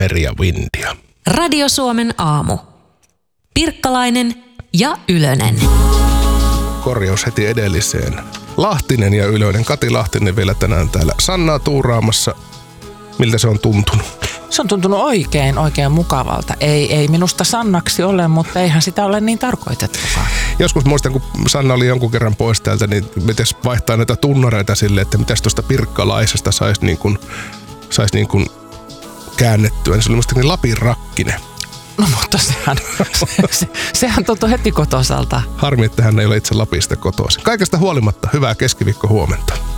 Merja Windia. Radio Suomen aamu. Pirkkalainen ja Ylönen. Korjaus heti edelliseen. Lahtinen ja Ylönen. Kati Lahtinen vielä tänään täällä Sannaa tuuraamassa. Miltä se on tuntunut? Se on tuntunut oikein mukavalta. Ei minusta Sannaksi ole, mutta eihän sitä ole niin tarkoitettukaan. Joskus muistan, kun Sanna oli jonkun kerran pois täältä, niin mites vaihtaa näitä tunnareita silleen, että mitäs tuosta pirkkalaisesta saisi niin kuin käännettyä. Niin se oli musta niin Lapin Rakkinen. No mutta sehän tuntui heti kotoisalta. Harmi, että hän ei ole itse Lapista kotoisin. Kaikesta huolimatta, hyvää keskiviikko huomenta.